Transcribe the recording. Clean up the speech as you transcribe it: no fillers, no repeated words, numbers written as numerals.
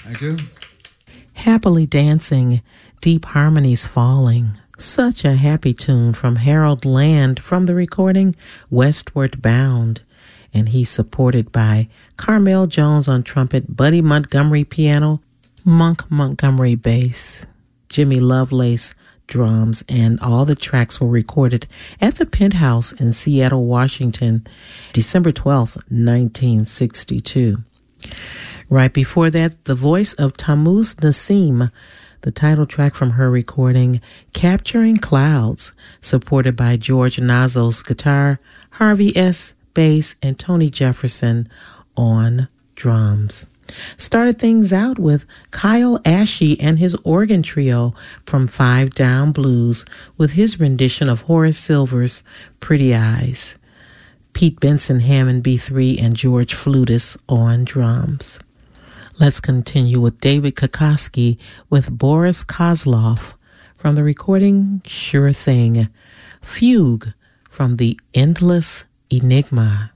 Thank you. Happily Dancing, Deep Harmonies Falling. Such a happy tune from Harold Land from the recording Westward Bound. And he's supported by Carmel Jones on trumpet, Buddy Montgomery piano, Monk Montgomery bass, Jimmy Lovelace drums, and all the tracks were recorded at the Penthouse in Seattle, Washington, December 12th, 1962. Right before that, the voice of Tammuz Nassim, the title track from her recording, Capturing Clouds, supported by George Nazo's guitar, Harvey S. bass, and Tony Jefferson on drums. Started things out with Kyle Ashe and his organ trio from Five Down Blues with his rendition of Horace Silver's Pretty Eyes. Pete Benson Hammond B3 and George Flutis on drums. Let's continue with David Kokoski with Boris Kozlov from the recording Sure Thing. Fugue from the Endless Enigma.